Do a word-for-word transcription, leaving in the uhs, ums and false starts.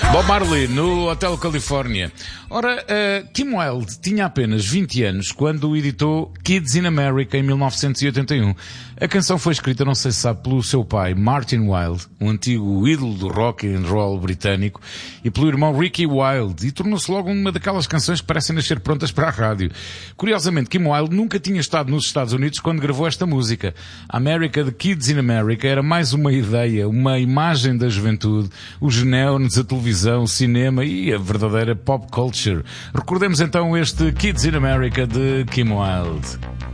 Bob Marley, no Hotel Califórnia. Ora, uh, Kim Wilde tinha apenas vinte anos quando editou Kids in America em mil novecentos e oitenta e um. A canção foi escrita, não sei se sabe, pelo seu pai, Martin Wilde, um antigo ídolo do rock and roll britânico, e pelo irmão Ricky Wilde, e tornou-se logo uma daquelas canções que parecem nascer prontas para a rádio. Curiosamente, Kim Wilde nunca tinha estado nos Estados Unidos quando gravou esta música. A América de Kids in America era mais uma ideia, uma imagem da juventude, os neons, a televisão, o cinema e a verdadeira pop culture. Recordemos então este Kids in America de Kim Wilde.